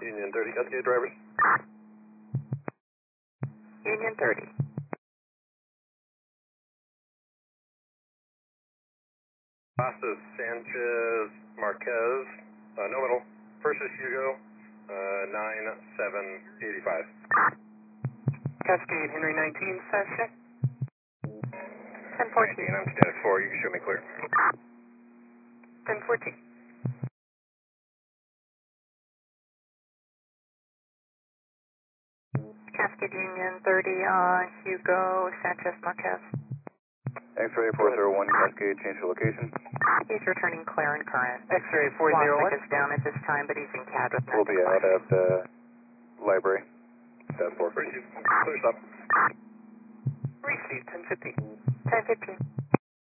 Union 30, Cascade drivers. Union 30. Pastas, Sanchez, Marquez, nominal. First is Hugo, 9785. Cascade, Henry 19, session. 1014. I'm static 4, you can show me clear. 1014. Cascade Union 30 on Hugo Sanchez Marquez. X-ray 401, Cascade, change your location. He's returning clear and current. X-ray 401. Is down at this time, but he's in CAD with We'll be out at the library. Static 4. Clear stop. Receive 1015. 1015.